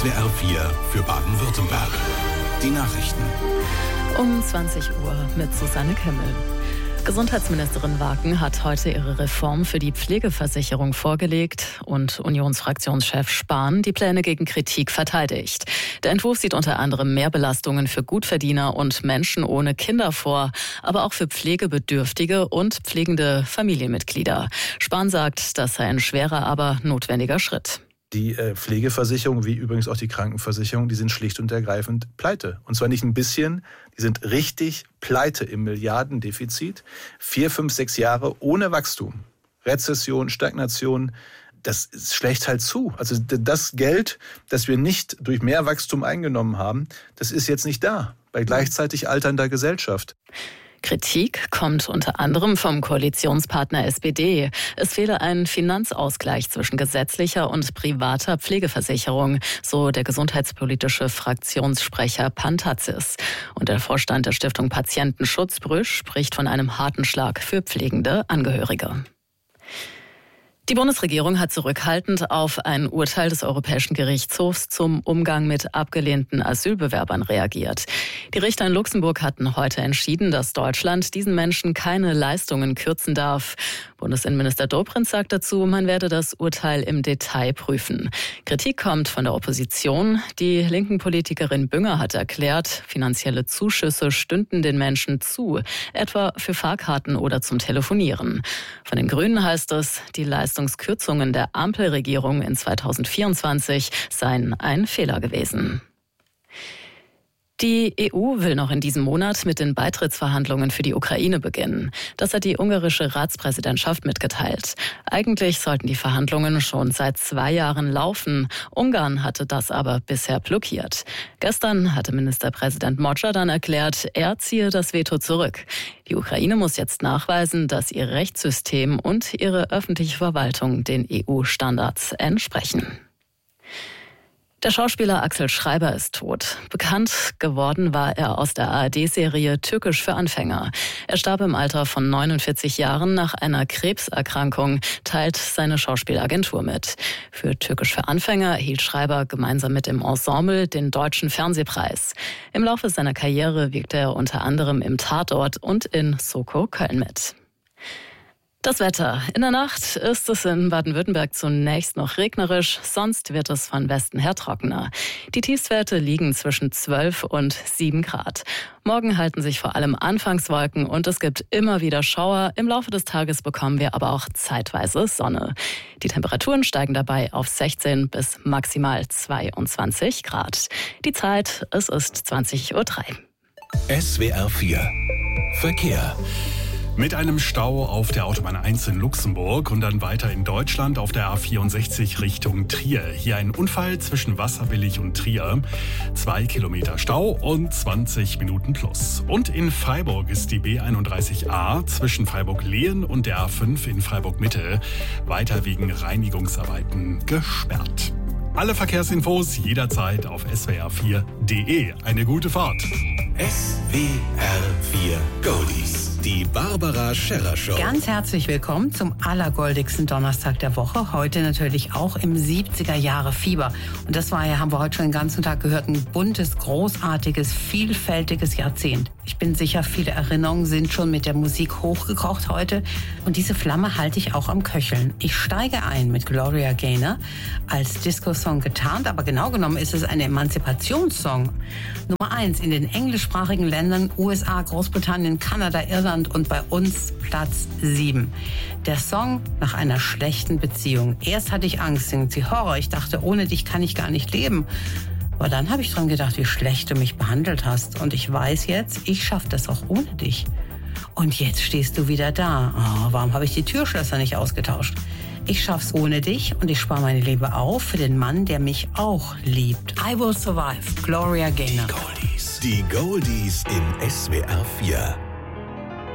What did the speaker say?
SWR 4 für Baden-Württemberg. Die Nachrichten. Um 20 Uhr mit Susanne Kimmel. Gesundheitsministerin Waken hat heute ihre Reform für die Pflegeversicherung vorgelegt und Unionsfraktionschef Spahn die Pläne gegen Kritik verteidigt. Der Entwurf sieht unter anderem mehr Belastungen für Gutverdiener und Menschen ohne Kinder vor, aber auch für Pflegebedürftige und pflegende Familienmitglieder. Spahn sagt, das sei ein schwerer, aber notwendiger Schritt. Die Pflegeversicherung, wie übrigens auch die Krankenversicherung, die sind schlicht und ergreifend pleite. Und zwar nicht ein bisschen, die sind richtig pleite im Milliardendefizit. 4, 5, 6 Jahre ohne Wachstum. Rezession, Stagnation, das schlägt halt zu. Also das Geld, das wir nicht durch mehr Wachstum eingenommen haben, das ist jetzt nicht da, bei gleichzeitig alternder Gesellschaft. Kritik kommt unter anderem vom Koalitionspartner SPD. Es fehle ein Finanzausgleich zwischen gesetzlicher und privater Pflegeversicherung, so der gesundheitspolitische Fraktionssprecher Pantazis. Und der Vorstand der Stiftung Patientenschutz Brüsch spricht von einem harten Schlag für pflegende Angehörige. Die Bundesregierung hat zurückhaltend auf ein Urteil des Europäischen Gerichtshofs zum Umgang mit abgelehnten Asylbewerbern reagiert. Die Richter in Luxemburg hatten heute entschieden, dass Deutschland diesen Menschen keine Leistungen kürzen darf. Bundesinnenminister Dobrindt sagt dazu, man werde das Urteil im Detail prüfen. Kritik kommt von der Opposition. Die linken Politikerin Bünger hat erklärt, finanzielle Zuschüsse stünden den Menschen zu, etwa für Fahrkarten oder zum Telefonieren. Von den Grünen heißt es, die Leistungskürzungen der Ampelregierung in 2024 seien ein Fehler gewesen. Die EU will noch in diesem Monat mit den Beitrittsverhandlungen für die Ukraine beginnen. Das hat die ungarische Ratspräsidentschaft mitgeteilt. Eigentlich sollten die Verhandlungen schon seit 2 Jahren laufen. Ungarn hatte das aber bisher blockiert. Gestern hatte Ministerpräsident Mocsa dann erklärt, er ziehe das Veto zurück. Die Ukraine muss jetzt nachweisen, dass ihr Rechtssystem und ihre öffentliche Verwaltung den EU-Standards entsprechen. Der Schauspieler Axel Schreiber ist tot. Bekannt geworden war er aus der ARD-Serie Türkisch für Anfänger. Er starb im Alter von 49 Jahren nach einer Krebserkrankung, teilt seine Schauspielagentur mit. Für Türkisch für Anfänger erhielt Schreiber gemeinsam mit dem Ensemble den Deutschen Fernsehpreis. Im Laufe seiner Karriere wirkte er unter anderem im Tatort und in Soko Köln mit. Das Wetter. In der Nacht ist es in Baden-Württemberg zunächst noch regnerisch, sonst wird es von Westen her trockener. Die Tiefstwerte liegen zwischen 12 und 7 Grad. Morgen halten sich vor allem Anfangswolken und es gibt immer wieder Schauer. Im Laufe des Tages bekommen wir aber auch zeitweise Sonne. Die Temperaturen steigen dabei auf 16 bis maximal 22 Grad. Die Zeit, es ist 20:03 Uhr. SWR 4 Verkehr. Mit einem Stau auf der Autobahn 1 in Luxemburg und dann weiter in Deutschland auf der A64 Richtung Trier. Hier ein Unfall zwischen Wasserbillig und Trier. 2 Kilometer Stau und 20 Minuten plus. Und in Freiburg ist die B31a zwischen Freiburg-Lehen und der A5 in Freiburg-Mitte weiter wegen Reinigungsarbeiten gesperrt. Alle Verkehrsinfos jederzeit auf swr4.de. Eine gute Fahrt. SWR 4 Goldies. Die Barbara Scherrer Show. Ganz herzlich willkommen zum allergoldigsten Donnerstag der Woche. Heute natürlich auch im 70er Jahre Fieber. Und das war ja, haben wir heute schon den ganzen Tag gehört, ein buntes, großartiges, vielfältiges Jahrzehnt. Ich bin sicher, viele Erinnerungen sind schon mit der Musik hochgekocht heute. Und diese Flamme halte ich auch am Köcheln. Ich steige ein mit Gloria Gaynor als Disco-Song getarnt, aber genau genommen ist es ein Emanzipationssong. Nummer 1 in den englischsprachigen Ländern USA, Großbritannien, Kanada, Irland und bei uns Platz 7. Der Song nach einer schlechten Beziehung. Erst hatte ich Angst, singt sie Horror. Ich dachte, ohne dich kann ich gar nicht leben. Aber dann habe ich dran gedacht, wie schlecht du mich behandelt hast. Und ich weiß jetzt, ich schaffe das auch ohne dich. Und jetzt stehst du wieder da. Oh, warum habe ich die Türschlösser nicht ausgetauscht? Ich schaff's ohne dich und ich spare meine Liebe auf für den Mann, der mich auch liebt. I will survive. Gloria Gaynor. Die Goldies im SWR 4.